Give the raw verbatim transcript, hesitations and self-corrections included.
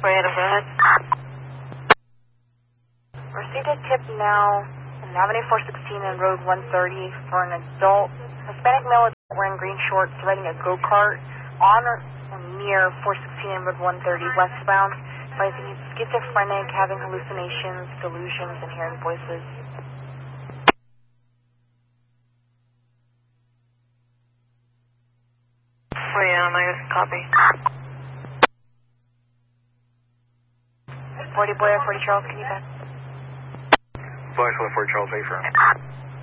Random, go ahead. Received a tip now on Avenue four sixteen and Road one thirty for an adult Hispanic male wearing green shorts riding a go-kart on or near four sixteen and Road one thirty westbound. Advising he's schizophrenic, having hallucinations, delusions, and hearing voices. Random, I guess, copy. forty Boyer, forty Charles, can you back? Boyer, forty Charles, A for